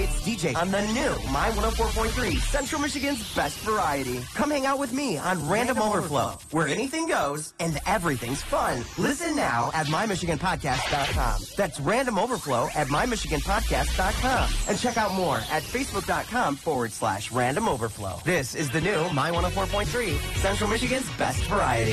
it's DJ on the new My 104.3, Central Michigan's best variety. Come hang out with me on Random Overflow, where anything goes and everything's fun. Listen now at mymichiganpodcast.com. That's Random Overflow at mymichiganpodcast.com. And check out more at facebook.com/Random Overflow. This is the new My 104.3, Central Michigan's best variety.